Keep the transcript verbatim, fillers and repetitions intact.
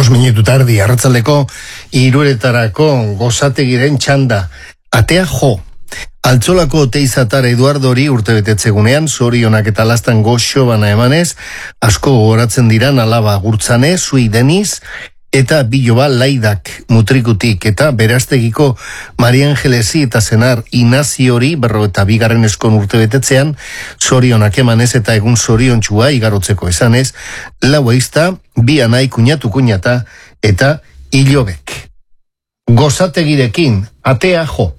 Bos minutu tardi, arratzaldeko hiruretarako gozategiren txanda. Atea jo. Altzolako teizatara Eduardori urtebetetzegunean, zorionak eta lastan goxo bana emanez, asko gogoratzen diran alaba gurtzane, zui deniz, eta biloba laidak mutrikutik, eta beraztegiko Maria Angelesi eta zenar Inaziori, berro eta bigarren eskon urtebetetzean, zorionak emanez eta egun zoriontxua igarotzeko esanez, lau eizta, bi anai kuñatu kuñata, eta hilobek. Gozategirekin, atea jo.